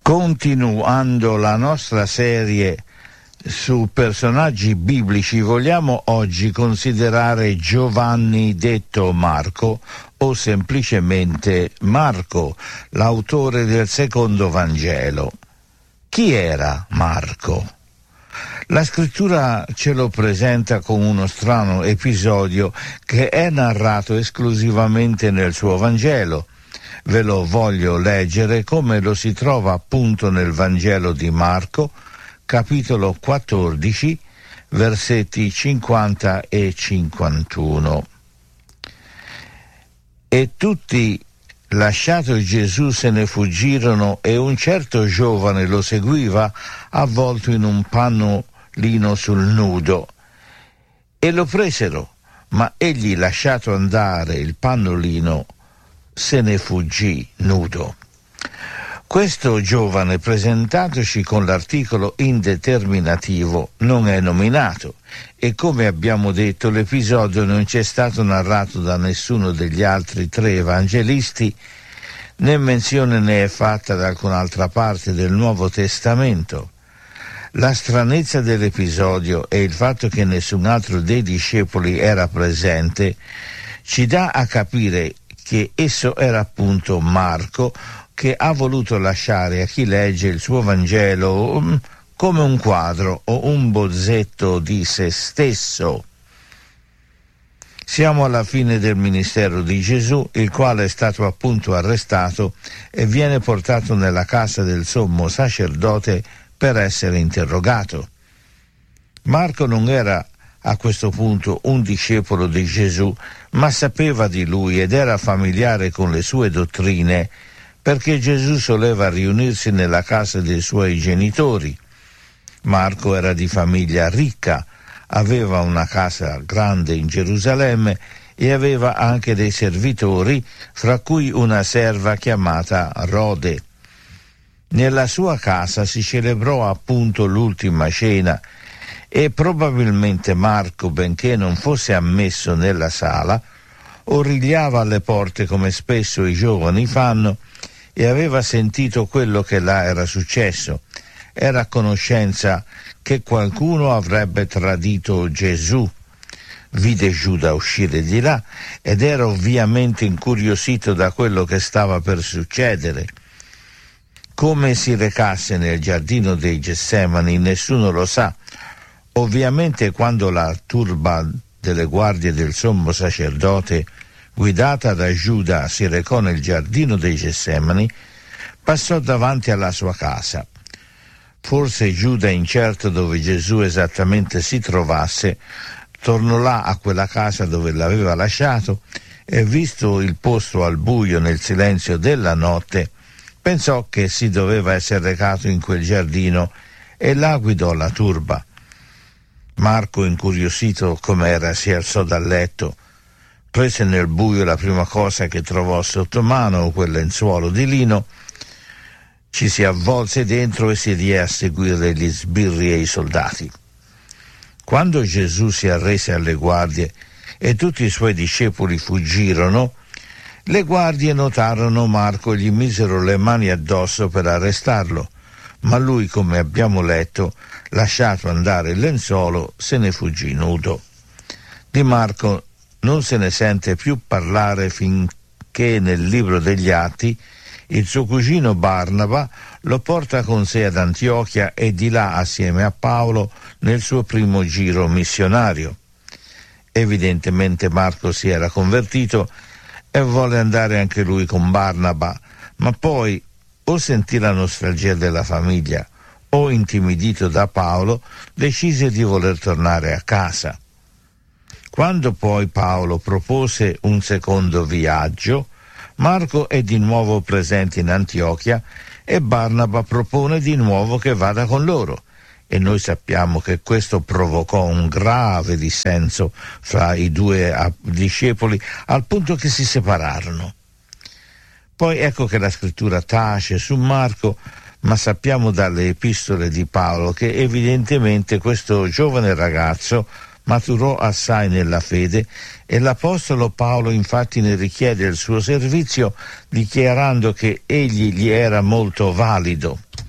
Continuando la nostra serie su personaggi biblici, vogliamo oggi considerare Giovanni detto Marco o semplicemente Marco, l'autore del secondo Vangelo. Chi era Marco? La scrittura ce lo presenta con uno strano episodio che è narrato esclusivamente nel suo Vangelo. Ve lo voglio leggere come lo si trova appunto nel Vangelo di Marco, capitolo 14, versetti 50 e 51. E tutti, lasciato Gesù, se ne fuggirono, e un certo giovane lo seguiva, avvolto in un panno lino sul nudo. E lo presero, ma egli, lasciato andare il pannolino, se ne fuggì nudo. Questo giovane, presentatoci con l'articolo indeterminativo, non è nominato e, come abbiamo detto, l'episodio non ci è stato narrato da nessuno degli altri tre evangelisti, né menzione ne è fatta da alcun'altra parte del Nuovo Testamento. La stranezza dell'episodio e il fatto che nessun altro dei discepoli era presente ci dà a capire che esso era appunto Marco, che ha voluto lasciare a chi legge il suo Vangelo come un quadro o un bozzetto di se stesso. Siamo alla fine del ministero di Gesù, il quale è stato appunto arrestato e viene portato nella casa del sommo sacerdote per essere interrogato. Marco non era a questo punto un discepolo di Gesù, ma sapeva di lui ed era familiare con le sue dottrine, perché Gesù soleva riunirsi nella casa dei suoi genitori. Marco era di famiglia ricca, aveva una casa grande in Gerusalemme e aveva anche dei servitori, fra cui una serva chiamata Rode. Nella sua casa si celebrò appunto l'ultima cena e probabilmente Marco, benché non fosse ammesso nella sala, origliava alle porte come spesso i giovani fanno e aveva sentito quello che là era successo. Era a conoscenza che qualcuno avrebbe tradito Gesù. Vide Giuda uscire di là ed era ovviamente incuriosito da quello che stava per succedere. Come si recasse nel giardino dei Getsemani nessuno lo sa. Ovviamente quando la turba delle guardie del sommo sacerdote, guidata da Giuda, si recò nel giardino dei Getsemani, passò davanti alla sua casa. Forse Giuda, incerto dove Gesù esattamente si trovasse, tornò là a quella casa dove l'aveva lasciato e, visto il posto al buio nel silenzio della notte, pensò che si doveva essere recato in quel giardino e là guidò la turba. Marco, incuriosito com'era, si alzò dal letto, prese nel buio la prima cosa che trovò sotto mano, quel lenzuolo di lino, ci si avvolse dentro e si diede a seguire gli sbirri e i soldati. Quando Gesù si arrese alle guardie e tutti i suoi discepoli fuggirono, le guardie notarono Marco e gli misero le mani addosso per arrestarlo, ma lui, come abbiamo letto, lasciato andare il lenzuolo, se ne fuggì nudo. Di Marco non se ne sente più parlare finché nel libro degli Atti il suo cugino Barnaba lo porta con sé ad Antiochia e di là assieme a Paolo nel suo primo giro missionario. Evidentemente Marco si era convertito e volle andare anche lui con Barnaba, ma poi o sentì la nostalgia della famiglia o, intimidito da Paolo, decise di voler tornare a casa. Quando poi Paolo propose un secondo viaggio, Marco è di nuovo presente in Antiochia e Barnaba propone di nuovo che vada con loro, e noi sappiamo che questo provocò un grave dissenso fra i due discepoli al punto che si separarono. Poi ecco che la scrittura tace su Marco, ma sappiamo dalle epistole di Paolo che evidentemente questo giovane ragazzo maturò assai nella fede e l'apostolo Paolo infatti ne richiede il suo servizio dichiarando che egli gli era molto valido.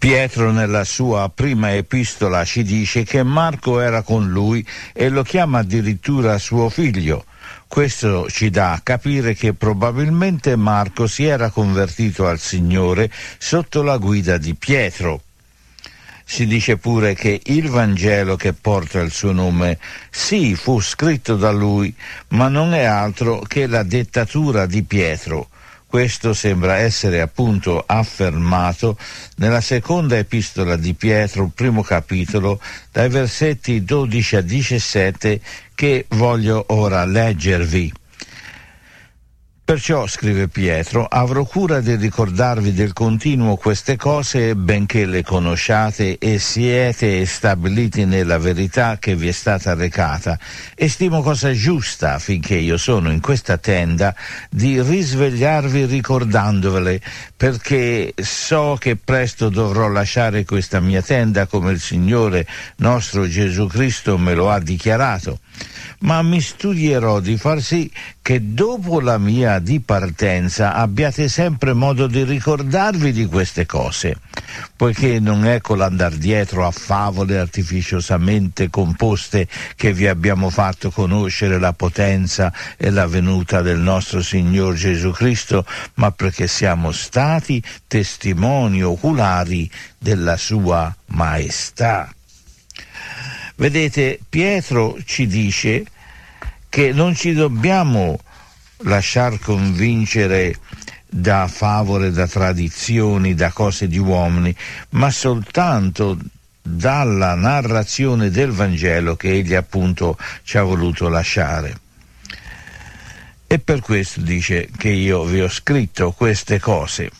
Pietro nella sua prima epistola ci dice che Marco era con lui e lo chiama addirittura suo figlio. Questo ci dà a capire che probabilmente Marco si era convertito al Signore sotto la guida di Pietro. Si dice pure che il Vangelo che porta il suo nome, sì, fu scritto da lui, ma non è altro che la dettatura di Pietro. Questo sembra essere appunto affermato nella seconda epistola di Pietro, primo capitolo, dai versetti 12 a 17, che voglio ora leggervi. Perciò, scrive Pietro, avrò cura di ricordarvi del continuo queste cose, benché le conosciate e siete stabiliti nella verità che vi è stata recata. E stimo cosa giusta, finché io sono in questa tenda, di risvegliarvi ricordandovele, perché so che presto dovrò lasciare questa mia tenda, come il Signore nostro Gesù Cristo me lo ha dichiarato. Ma mi studierò di far sì che dopo la mia dipartenza abbiate sempre modo di ricordarvi di queste cose, poiché non è con l'andar dietro a favole artificiosamente composte che vi abbiamo fatto conoscere la potenza e la venuta del nostro Signor Gesù Cristo, ma perché siamo stati testimoni oculari della sua maestà. Vedete, Pietro ci dice che non ci dobbiamo lasciar convincere da favole, da tradizioni, da cose di uomini, ma soltanto dalla narrazione del Vangelo che egli appunto ci ha voluto lasciare. E per questo dice che io vi ho scritto queste cose.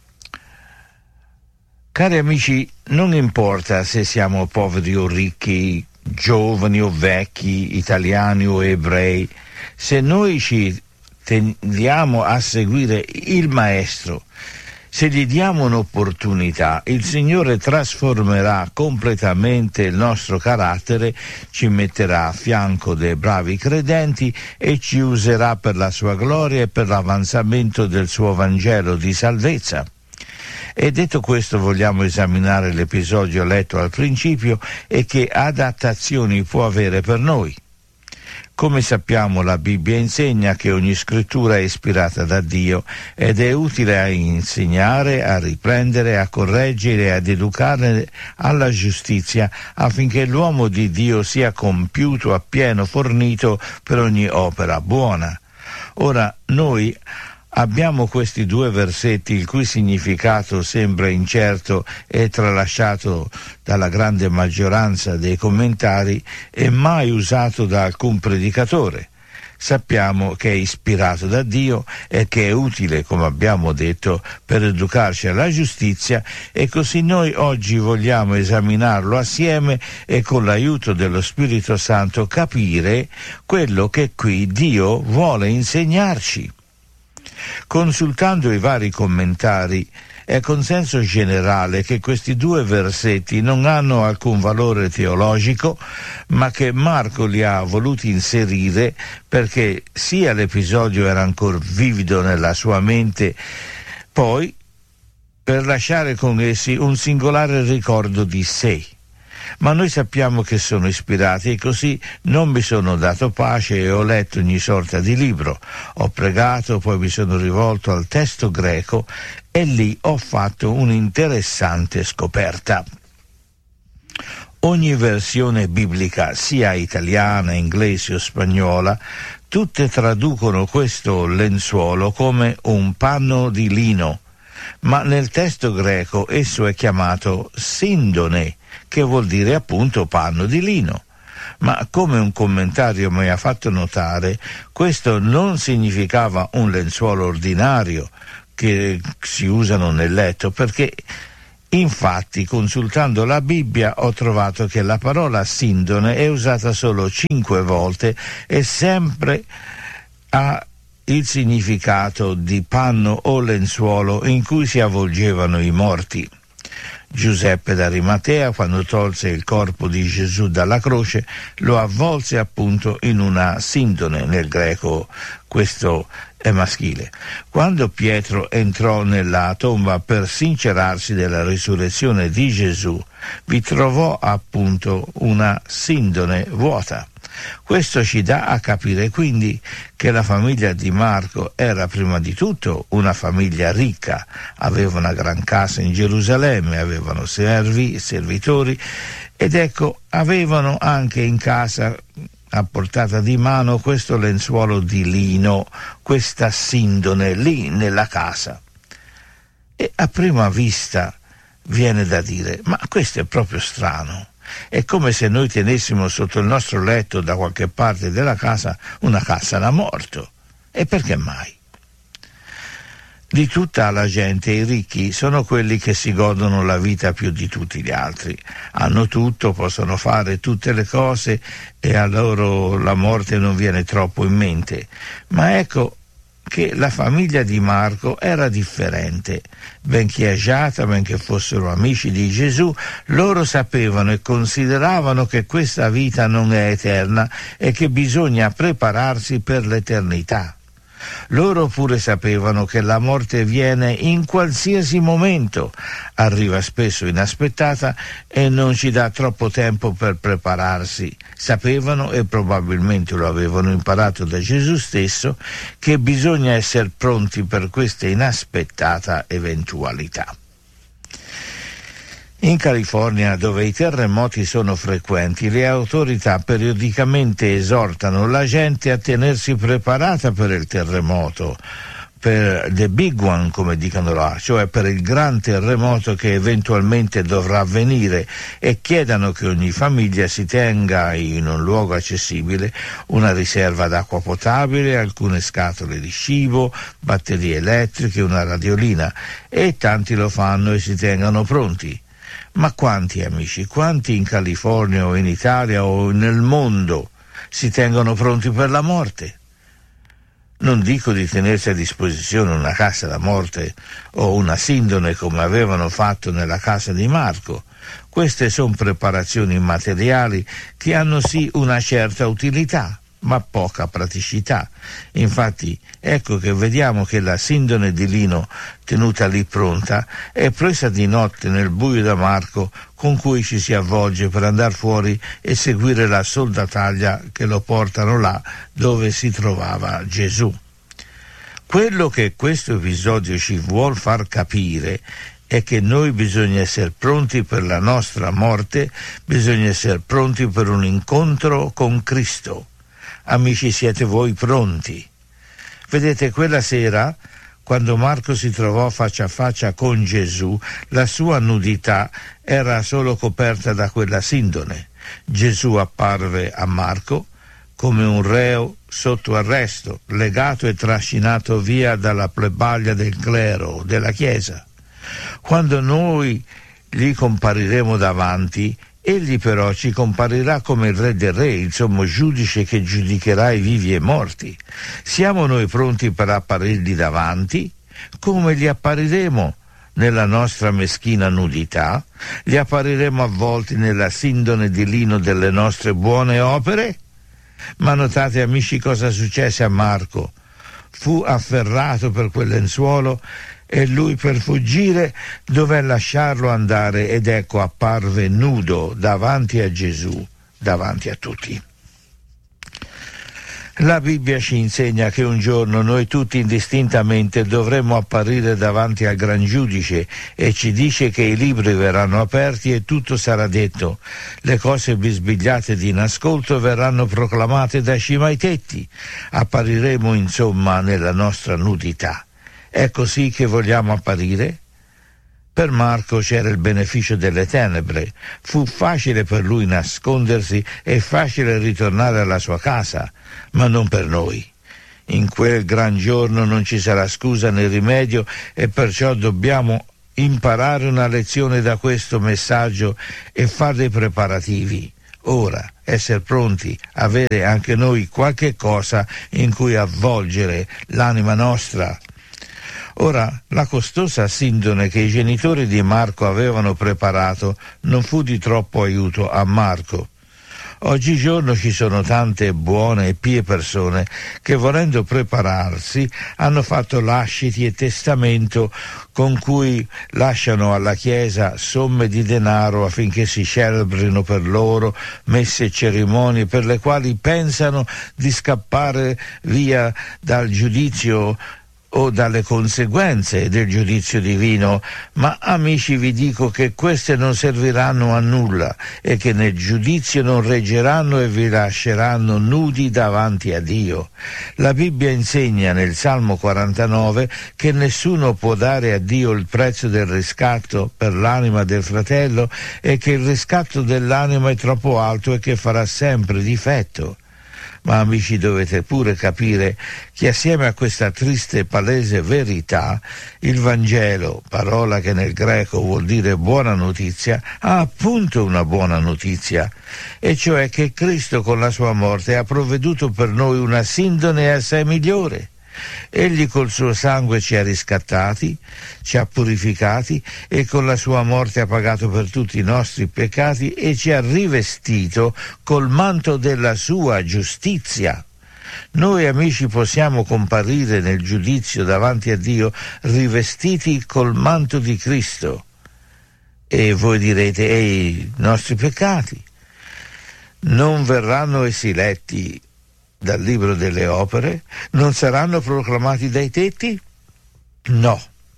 Cari amici, non importa se siamo poveri o ricchi, giovani o vecchi, italiani o ebrei, se noi ci tendiamo a seguire il Maestro, se gli diamo un'opportunità, il Signore trasformerà completamente il nostro carattere, ci metterà a fianco dei bravi credenti e ci userà per la sua gloria e per l'avanzamento del suo Vangelo di salvezza. E detto questo, vogliamo esaminare l'episodio letto al principio e che adattazioni può avere per noi. Come sappiamo, la Bibbia insegna che ogni scrittura è ispirata da Dio ed è utile a insegnare, a riprendere, a correggere e ad educare alla giustizia, affinché l'uomo di Dio sia compiuto, appieno, fornito per ogni opera buona. Ora, noi abbiamo questi due versetti il cui significato sembra incerto e tralasciato dalla grande maggioranza dei commentari e mai usato da alcun predicatore. Sappiamo che è ispirato da Dio e che è utile, come abbiamo detto, per educarci alla giustizia, e così noi oggi vogliamo esaminarlo assieme e con l'aiuto dello Spirito Santo capire quello che qui Dio vuole insegnarci. Consultando i vari commentari, è consenso generale che questi due versetti non hanno alcun valore teologico, ma che Marco li ha voluti inserire perché sia l'episodio era ancora vivido nella sua mente, poi per lasciare con essi un singolare ricordo di sé. Ma noi sappiamo che sono ispirati e così non mi sono dato pace e ho letto ogni sorta di libro. Ho pregato, poi mi sono rivolto al testo greco e lì ho fatto un'interessante scoperta. Ogni versione biblica, sia italiana, inglese o spagnola, tutte traducono questo lenzuolo come un panno di lino, ma nel testo greco esso è chiamato sindone, che vuol dire appunto panno di lino. Ma come un commentario mi ha fatto notare, questo non significava un lenzuolo ordinario che si usano nel letto, perché infatti consultando la Bibbia ho trovato che la parola sindone è usata solo 5 volte e sempre ha il significato di panno o lenzuolo in cui si avvolgevano i morti. Giuseppe d'Arimatea, quando tolse il corpo di Gesù dalla croce, lo avvolse appunto in una sindone. Nel greco questo è maschile. Quando Pietro entrò nella tomba per sincerarsi della risurrezione di Gesù, vi trovò appunto una sindone vuota. Questo ci dà a capire quindi che la famiglia di Marco era prima di tutto una famiglia ricca, aveva una gran casa in Gerusalemme, avevano servi, servitori, ed ecco, avevano anche in casa a portata di mano questo lenzuolo di lino, questa sindone lì nella casa. E a prima vista viene da dire: ma questo è proprio strano. È come se noi tenessimo sotto il nostro letto da qualche parte della casa una cassa da morto. E perché mai? Di tutta la gente, i ricchi sono quelli che si godono la vita più di tutti gli altri. Hanno tutto, possono fare tutte le cose e a loro la morte non viene troppo in mente. Ma ecco che la famiglia di Marco era differente. Benché agiata, benché fossero amici di Gesù, loro sapevano e consideravano che questa vita non è eterna e che bisogna prepararsi per l'eternità. Loro pure sapevano che la morte viene in qualsiasi momento, arriva spesso inaspettata e non ci dà troppo tempo per prepararsi. Sapevano, e probabilmente lo avevano imparato da Gesù stesso, che bisogna essere pronti per questa inaspettata eventualità. In California, dove i terremoti sono frequenti, le autorità periodicamente esortano la gente a tenersi preparata per il terremoto, per the big one, come dicono là, cioè per il gran terremoto che eventualmente dovrà avvenire, e chiedano che ogni famiglia si tenga in un luogo accessibile una riserva d'acqua potabile, alcune scatole di cibo, batterie elettriche, una radiolina, e tanti lo fanno e si tengano pronti. Ma quanti amici, quanti in California o in Italia o nel mondo si tengono pronti per la morte? Non dico di tenersi a disposizione una cassa da morte o una sindone come avevano fatto nella casa di Marco. Queste sono preparazioni materiali che hanno sì una certa utilità, ma poca praticità. Infatti ecco che vediamo che la sindone di lino tenuta lì pronta è presa di notte nel buio da Marco, con cui ci si avvolge per andare fuori e seguire la soldataglia che lo portano là dove si trovava Gesù. Quello che questo episodio ci vuol far capire è che noi bisogna essere pronti per la nostra morte, bisogna essere pronti per un incontro con Cristo. Amici, siete voi pronti? Vedete, quella sera, quando Marco si trovò faccia a faccia con Gesù, la sua nudità era solo coperta da quella sindone. Gesù apparve a Marco come un reo sotto arresto, legato e trascinato via dalla plebaglia del clero, della Chiesa. Quando noi gli compariremo davanti, egli però ci comparirà come il Re dei Re, il sommo giudice che giudicherà i vivi e i morti. Siamo noi pronti per apparirgli davanti? Come gli appariremo? Nella nostra meschina nudità? Gli appariremo avvolti nella sindone di lino delle nostre buone opere? Ma notate, amici, cosa successe a Marco. Fu afferrato per quel lenzuolo e lui, per fuggire, dové lasciarlo andare, ed ecco apparve nudo davanti a Gesù, davanti a tutti. La Bibbia ci insegna che un giorno noi tutti indistintamente dovremo apparire davanti al Gran Giudice, e ci dice che i libri verranno aperti e tutto sarà detto. Le cose bisbigliate di nascolto verranno proclamate da cima ai tetti. Appariremo insomma nella nostra nudità. È così che vogliamo apparire? Per Marco c'era il beneficio delle tenebre. Fu facile per lui nascondersi e facile ritornare alla sua casa, ma non per noi. In quel gran giorno non ci sarà scusa né rimedio, e perciò dobbiamo imparare una lezione da questo messaggio e fare dei preparativi. Ora, essere pronti, avere anche noi qualche cosa in cui avvolgere l'anima nostra. Ora, la costosa sindone che i genitori di Marco avevano preparato non fu di troppo aiuto a Marco. Oggigiorno ci sono tante buone e pie persone che, volendo prepararsi, hanno fatto lasciti e testamento con cui lasciano alla Chiesa somme di denaro affinché si celebrino per loro messe e cerimonie per le quali pensano di scappare via dal giudizio o dalle conseguenze del giudizio divino. Ma amici, vi dico che queste non serviranno a nulla e che nel giudizio non reggeranno e vi lasceranno nudi davanti a Dio. La Bibbia insegna nel Salmo 49 che nessuno può dare a Dio il prezzo del riscatto per l'anima del fratello e che il riscatto dell'anima è troppo alto e che farà sempre difetto. Ma amici, dovete pure capire che assieme a questa triste e palese verità, il Vangelo, parola che nel greco vuol dire buona notizia, ha appunto una buona notizia, e cioè che Cristo con la sua morte ha provveduto per noi una sindone assai migliore. Egli col suo sangue ci ha riscattati, ci ha purificati e con la sua morte ha pagato per tutti i nostri peccati e ci ha rivestito col manto della sua giustizia. Noi, amici, possiamo comparire nel giudizio davanti a Dio rivestiti col manto di Cristo. E voi direte, i nostri peccati non verranno essi letti dal libro delle opere? Non saranno proclamati dai tetti? No,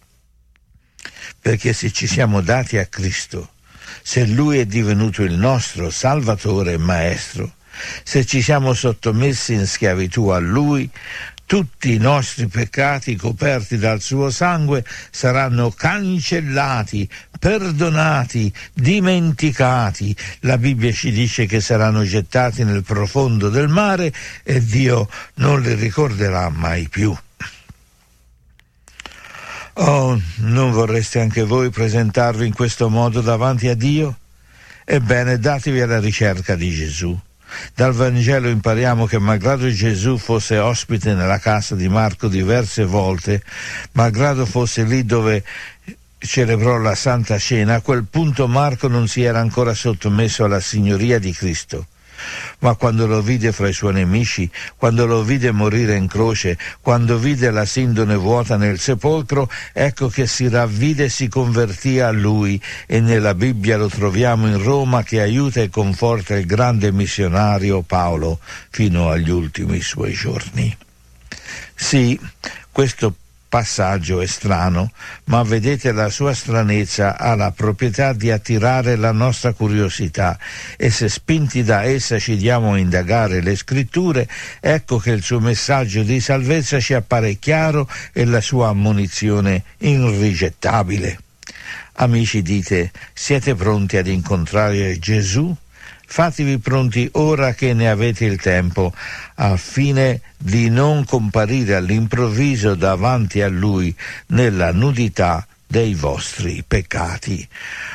perché se ci siamo dati a Cristo, se Lui è divenuto il nostro Salvatore e Maestro, se ci siamo sottomessi in schiavitù a Lui, tutti i nostri peccati coperti dal suo sangue saranno cancellati, perdonati, dimenticati. La Bibbia ci dice che saranno gettati nel profondo del mare e Dio non li ricorderà mai più. Oh, non vorreste anche voi presentarvi in questo modo davanti a Dio? Ebbene, datevi alla ricerca di Gesù. Dal Vangelo impariamo che malgrado Gesù fosse ospite nella casa di Marco diverse volte, malgrado fosse lì dove celebrò la Santa Cena, a quel punto Marco non si era ancora sottomesso alla signoria di Cristo. Ma quando lo vide fra i suoi nemici, quando lo vide morire in croce, quando vide la sindone vuota nel sepolcro, ecco che si ravvide e si convertì a lui, e nella Bibbia lo troviamo in Roma che aiuta e conforta il grande missionario Paolo fino agli ultimi suoi giorni. Sì, questo passaggio è strano, ma vedete, la sua stranezza ha la proprietà di attirare la nostra curiosità, e se spinti da essa ci diamo a indagare le scritture, ecco che il suo messaggio di salvezza ci appare chiaro e la sua ammonizione irrigettabile. Amici, dite, siete pronti ad incontrare Gesù? Fatevi pronti ora che ne avete il tempo, al fine di non comparire all'improvviso davanti a Lui nella nudità dei vostri peccati.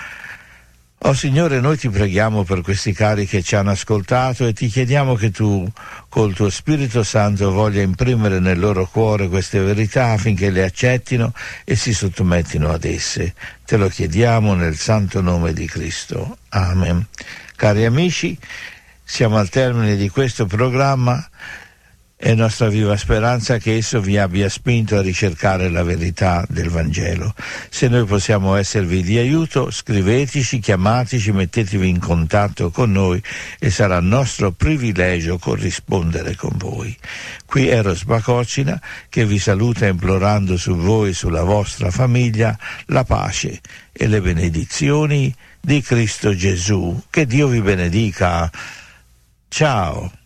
Oh Signore, noi ti preghiamo per questi cari che ci hanno ascoltato e ti chiediamo che tu, col tuo Spirito Santo, voglia imprimere nel loro cuore queste verità affinché le accettino e si sottomettino ad esse. Te lo chiediamo nel santo nome di Cristo. Amen. Cari amici, siamo al termine di questo programma. È nostra viva speranza che esso vi abbia spinto a ricercare la verità del Vangelo. Se noi possiamo esservi di aiuto, scriveteci, chiamateci, mettetevi in contatto con noi e sarà nostro privilegio corrispondere con voi. Qui Eros Bacocina che vi saluta implorando su voi e sulla vostra famiglia la pace e le benedizioni di Cristo Gesù. Che Dio vi benedica. Ciao.